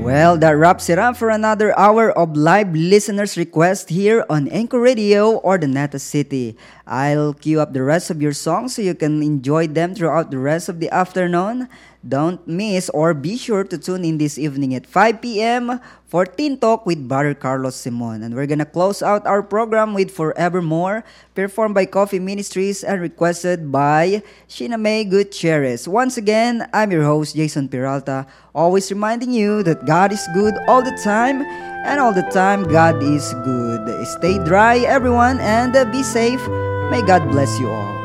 Well, that wraps it up for another hour of live listeners' request here on Anchor Radio or the Neta City. I'll queue up the rest of your songs so you can enjoy them throughout the rest of the afternoon. Don't miss or be sure to tune in this evening at 5 p.m. for Teen Talk with Brother Carlos Simon. And we're gonna close out our program with Forevermore, performed by Coffee Ministries and requested by Sheena May Gutierrez. Once again, I'm your host, Jason Peralta, always reminding you that God is good all the time, and all the time, God is good. Stay dry, everyone, and be safe. May God bless you all.